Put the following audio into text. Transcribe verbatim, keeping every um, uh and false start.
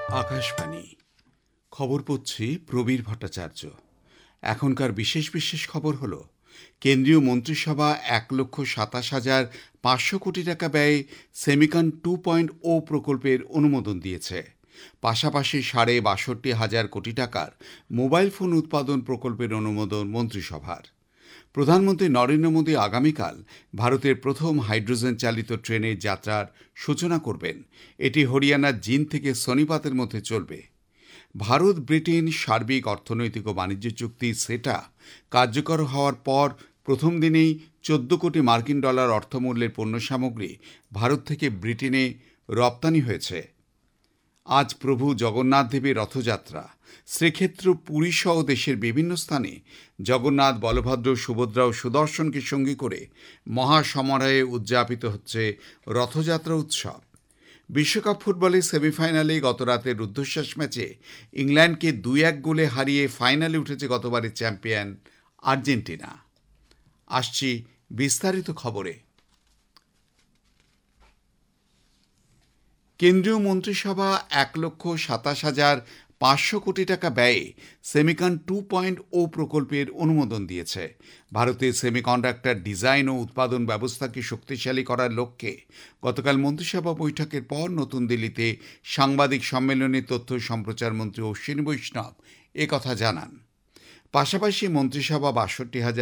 আকাশবাণী খবর পড়ছি প্রবীর ভট্টাচার্য। এখনকার বিশেষ বিশেষ খবর হলো, কেন্দ্রীয় মন্ত্রিসভা এক লক্ষ সাতাশ হাজার পাঁচশো কোটি টাকা ব্যয়ে সেমিকন টু পয়েন্ট ও প্রকল্পের অনুমোদন দিয়েছে। পাশাপাশি সাড়ে বাষট্টি হাজার কোটি টাকার মোবাইল ফোন উৎপাদন প্রকল্পের অনুমোদন মন্ত্রিসভার। প্রধানমন্ত্রী নরেন্দ্র মোদী আগামীকাল ভারতের প্রথম হাইড্রোজেন চালিত ট্রেনের যাত্রার সূচনা করবেন। এটি হরিয়ানার জিন্দ থেকে সোনিপতের মধ্যে চলবে। ভারত ব্রিটেন সার্বিক অর্থনৈতিক ও বাণিজ্য চুক্তি সেটা কার্যকর হওয়ার পর প্রথম দিনেই চোদ্দ কোটি মার্কিন ডলার অর্থমূল্যের পণ্য সামগ্রী ভারত থেকে ব্রিটেনে রপ্তানি হয়েছে। আজ প্রভু জগন্নাথ দেবের রথযাত্রা। শ্রীক্ষেত্র পুরী সহ দেশের বিভিন্ন স্থানে জগন্নাথ, বলভদ্র, সুভদ্রা ও সুদর্শনকে সঙ্গী করে মহাসমারোহে উদযাপিত হচ্ছে রথযাত্রা উৎসব। বিশ্বকাপ ফুটবলের সেমিফাইনালে গত রাতের রুদ্ধশ্বাস ম্যাচে ইংল্যান্ডকে দুই এক গোলে হারিয়ে ফাইনালে উঠেছে গতবারের চ্যাম্পিয়ন আর্জেন্টিনা। আসছি বিস্তারিত খবরে। কেন্দ্রীয় মন্ত্রিসভা এক লক্ষ সাতাশ হাজার পাঁচশো কোটি টাকা ব্যয়ে সেমিকন টু পয়েন্ট ও প্রকল্পের অনুমোদন দিয়েছে। ভারতের সেমিকন্ডাক্টর ডিজাইন ও উৎপাদন ব্যবস্থাকে শক্তিশালী করার লক্ষ্যে গতকাল মন্ত্রিসভা বৈঠকের পর নতুন দিল্লিতে সাংবাদিক সম্মেলনে তথ্য সম্প্রচার মন্ত্রী অশ্বিনী বৈষ্ণব একথা জানান। পাশাপাশি মন্ত্রিসভা বাষট্টি হাজার